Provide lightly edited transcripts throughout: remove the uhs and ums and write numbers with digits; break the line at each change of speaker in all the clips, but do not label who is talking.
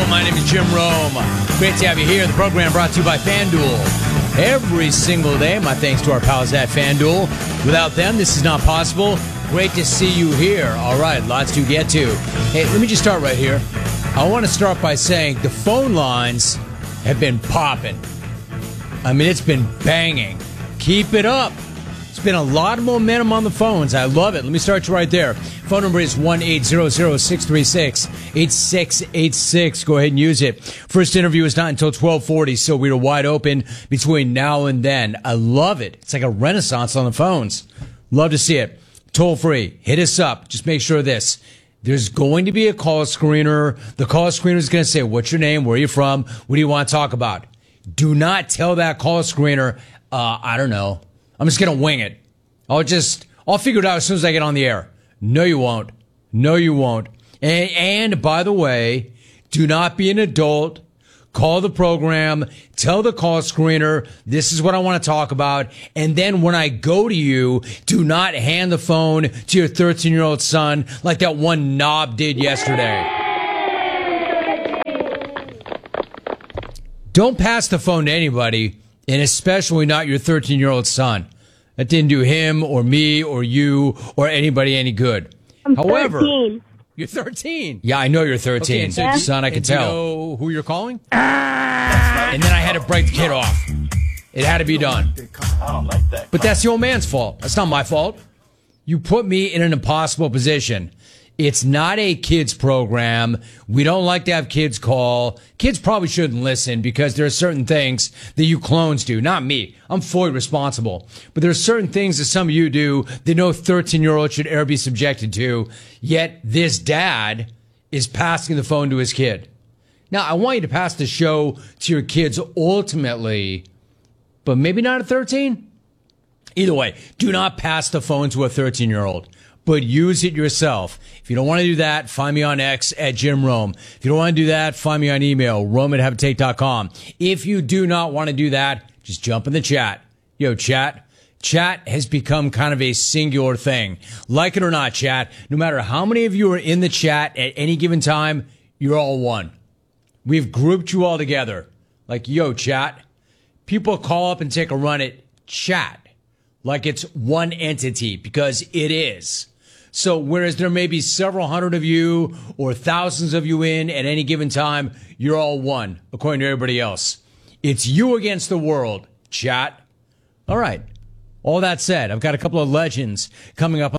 My name is Jim Rome. Great to have you here. The program brought to you by FanDuel. Every single day, my thanks to our pals at FanDuel. Without them, this is not possible. Great to see you here. All right, lots to get to. Hey, let me just start right here. I want to start by saying the phone lines have been popping. I mean, it's been banging. Keep it up. It's been a lot of momentum on the phones. I love it. Let me start you right there. Phone number is 1-800-636-8686. Go ahead and use it. First interview is not until 12:40, so we are wide open between now and then. I love it. It's like a renaissance on the phones. Love to see it. Toll free. Hit us up. Just make sure of this. There's going to be a call screener. The call screener is going to say, what's your name? Where are you from? What do you want to talk about? Do not tell that call screener, I don't know. I'm just going to wing it. I'll figure it out as soon as I get on the air. No, you won't. No, you won't. And by the way, do not be an adult. Call the program. Tell the call screener, this is what I want to talk about. And then when I go to you, do not hand the phone to your 13-year-old son like that one knob did yesterday. Don't pass the phone to anybody, and especially not your 13-year-old son. That didn't do him or me or you or anybody any good. However,
13.
You're 13. Yeah, I know you're 13.
Okay, yeah.
Son, I can tell.
Do you know who you're calling?
And then I had to break the kid off. It had to be done. But that's the old man's fault. That's not my fault. You put me in an impossible position. It's not a kids program. We don't like to have kids call. Kids probably shouldn't listen because there are certain things that you clones do. Not me. I'm fully responsible. But there are certain things that some of you do that no 13-year-old should ever be subjected to. Yet this dad is passing the phone to his kid. Now, I want you to pass the show to your kids ultimately, but maybe not at 13. Either way, do not pass the phone to a 13-year-old. But use it yourself. If you don't want to do that, find me on X at Jim Rome. If you don't want to do that, find me on email, rome@habitate.com. If you do not want to do that, just jump in the chat. Yo, chat. Chat has become kind of a singular thing. Like it or not, chat, no matter how many of you are in the chat at any given time, you're all one. We've grouped you all together. Like, yo, chat. People call up and take a run at chat like it's one entity, because it is. So whereas there may be several hundred of you or thousands of you in at any given time, you're all one, according to everybody else. It's you against the world, chat. All right. All that said, I've got a couple of legends coming up.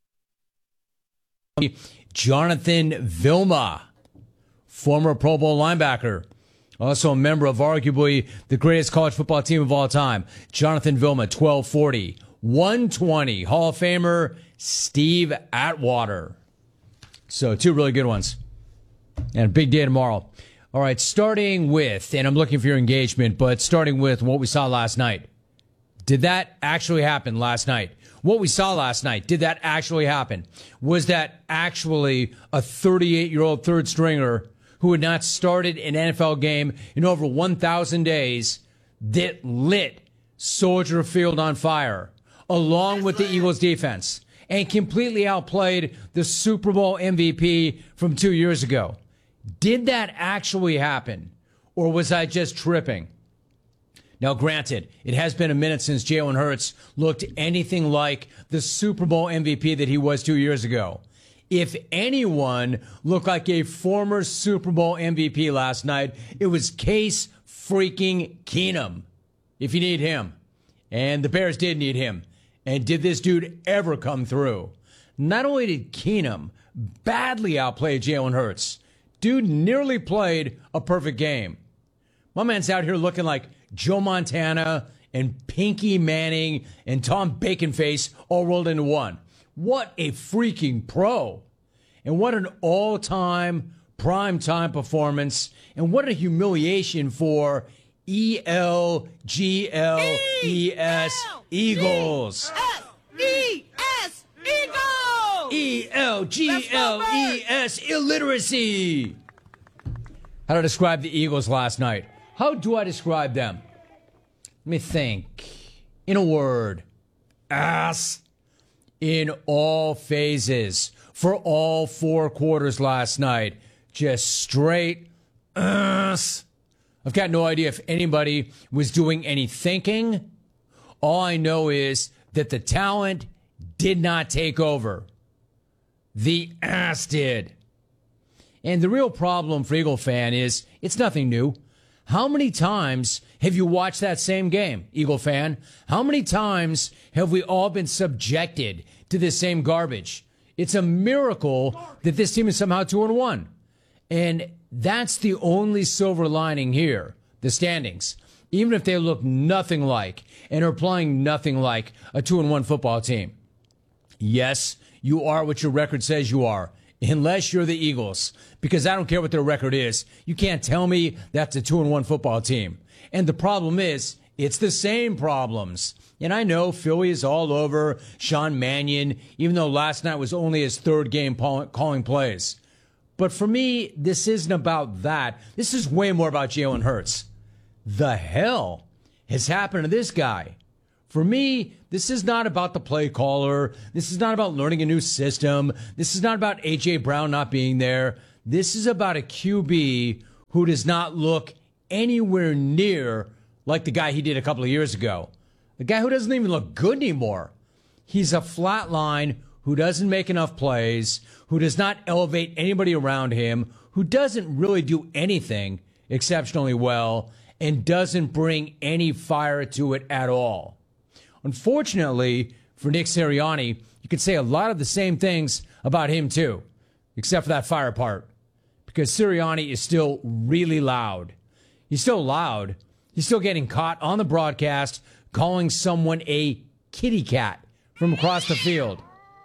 Jonathan Vilma, former Pro Bowl linebacker, also a member of arguably the greatest college football team of all time. Jonathan Vilma, 1240. 120, Hall of Famer Steve Atwater. So two really good ones. And a big day tomorrow. All right, starting with, and I'm looking for your engagement, but starting with what we saw last night. Did that actually happen last night? What we saw last night, did that actually happen? Was that actually a 38-year-old third stringer who had not started an NFL game in over 1,000 days that lit Soldier Field on fire, along with the Eagles defense, and completely outplayed the Super Bowl MVP from 2 years ago? Did that actually happen, or was I just tripping? Now, granted, it has been a minute since Jalen Hurts looked anything like the Super Bowl MVP that he was 2 years ago. If anyone looked like a former Super Bowl MVP last night, it was Case freaking Keenum, if you need him. And the Bears did need him. And did this dude ever come through? Not only did Keenum badly outplay Jalen Hurts, dude nearly played a perfect game. My man's out here looking like Joe Montana and Pinky Manning and Tom Baconface all rolled into one. What a freaking pro. And what an all-time, prime-time performance. And what a humiliation for E-L-G-L-E-S, Eagles.
E-S, Eagles!
E-L-G-L-E-S, illiteracy. How do I describe the Eagles last night? How do I describe them? Let me think. In a word, ass. In all phases, for all four quarters last night. Just straight I've got no idea if anybody was doing any thinking. All I know is that the talent did not take over. The ass did. And the real problem for Eagle fan is it's nothing new. How many times have you watched that same game, Eagle fan? How many times have we all been subjected to this same garbage? It's a miracle that this team is somehow 2-1. And that's the only silver lining here, the standings. Even if they look nothing like and are playing nothing like a 2-1 football team. Yes, you are what your record says you are, unless you're the Eagles, because I don't care what their record is. You can't tell me that's a 2-1 football team. And the problem is, it's the same problems. And I know Philly is all over Sean Mannion, even though last night was only his third game calling plays. But for me, this isn't about that. This is way more about Jalen Hurts. The hell has happened to this guy? For me, this is not about the play caller. This is not about learning a new system. This is not about A.J. Brown not being there. This is about a QB who does not look anywhere near like the guy he did a couple of years ago. The guy who doesn't even look good anymore. He's a flat line who doesn't make enough plays, who does not elevate anybody around him, who doesn't really do anything exceptionally well, and doesn't bring any fire to it at all. Unfortunately, for Nick Sirianni, you could say a lot of the same things about him too, except for that fire part. Because Sirianni is still really loud. He's still loud. He's still getting caught on the broadcast calling someone a kitty cat from across the field.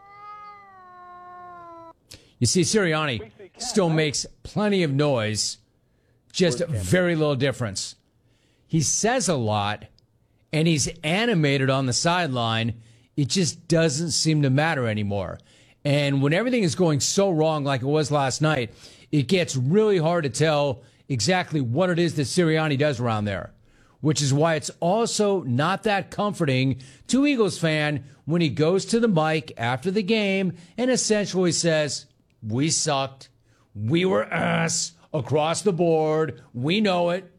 You see, Sirianni still makes plenty of noise, just very little difference. He says a lot, and he's animated on the sideline. It just doesn't seem to matter anymore. And when everything is going so wrong like it was last night, it gets really hard to tell exactly what it is that Sirianni does around there, which is why it's also not that comforting to Eagles fan when he goes to the mic after the game and essentially says, we sucked, we were ass across the board, we know it.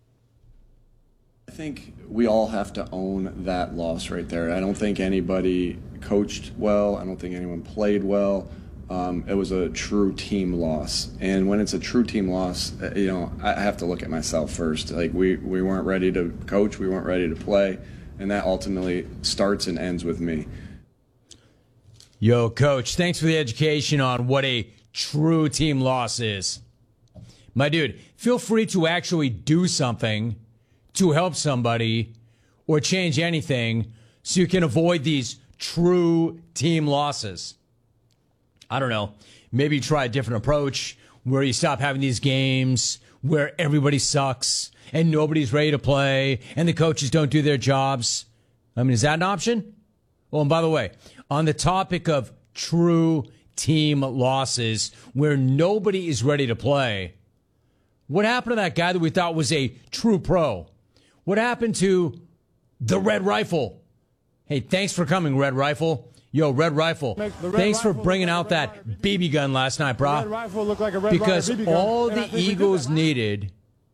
I think we all have to own that loss right there. I don't think anybody coached well. I don't think anyone played well. It was a true team loss. And when it's a true team loss, I have to look at myself first. Like we weren't ready to coach. We weren't ready to play. And that ultimately starts and ends with me.
Yo, Coach, thanks for the education on what a true team loss is. My dude, feel free to actually do something to help somebody or change anything so you can avoid these true team losses. I don't know. Maybe try a different approach where you stop having these games where everybody sucks and nobody's ready to play and the coaches don't do their jobs. I mean, is that an option? Oh, and by the way, on the topic of true team losses where nobody is ready to play, what happened to that guy that we thought was a true pro? What happened to the Red Rifle? Hey, thanks for coming, Red Rifle. Yo, Red Rifle, thanks for bringing out that BB gun last night, brah. Because all the Eagles needed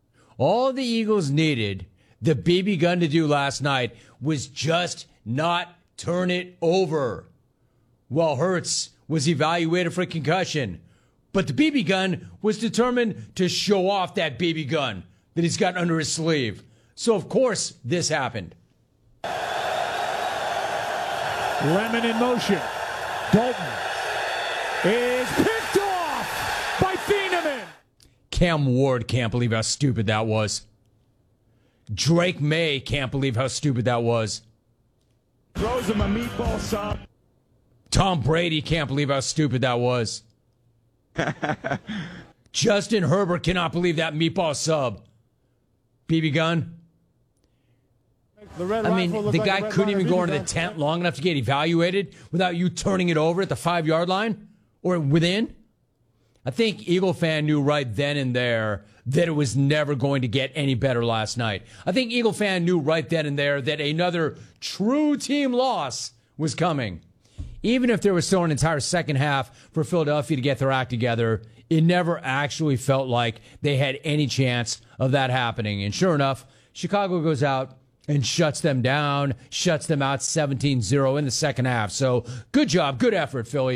the BB gun to do last night was just not turn it over. Well, Hurts was evaluated for concussion, but the BB gun was determined to show off that BB gun that he's got under his sleeve. So, of course, this happened.
Lemon in motion. Dalton is picked off by Thieneman.
Cam Ward can't believe how stupid that was. Drake May can't believe how stupid that was.
Throws him a meatball sub.
Tom Brady can't believe how stupid that was. Justin Herbert cannot believe that meatball sub. BB gun. I mean, the guy couldn't even go into the tent long enough to get evaluated without you turning it over at the 5-yard line or within. I think Eagle fan knew right then and there that it was never going to get any better last night. I think Eagle fan knew right then and there that another true team loss was coming. Even if there was still an entire second half for Philadelphia to get their act together, It never actually felt like they had any chance of that happening. And sure enough, Chicago goes out and shuts them down, shuts them out 17-0 in the second half. So good job, good effort, Philly.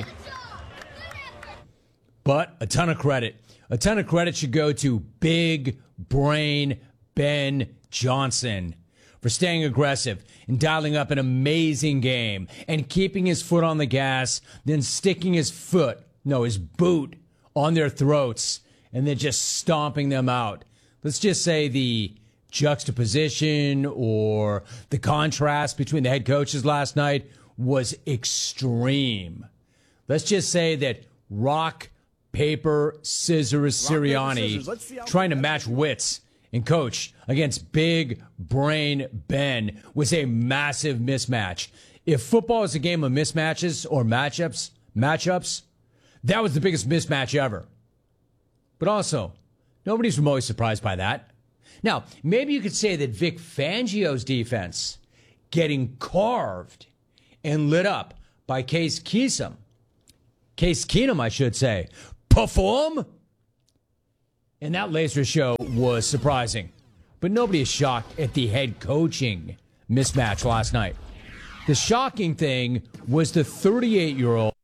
But a ton of credit. A ton of credit should go to Big Brain Ben Johnson for staying aggressive and dialing up an amazing game and keeping his foot on the gas, then sticking his boot on their throats and then just stomping them out. Let's just say the juxtaposition or the contrast between the head coaches last night was extreme. Let's just say that rock, paper, scissors Sirianni trying to match wits and coach against Big Brain Ben was a massive mismatch. If football is a game of mismatches or matchups, that was the biggest mismatch ever. But also, nobody's remotely surprised by that. Now, maybe you could say that Vic Fangio's defense getting carved and lit up by Case Keenum, I should say, perform? And that laser show was surprising. But nobody is shocked at the head coaching mismatch last night. The shocking thing was the 38-year-old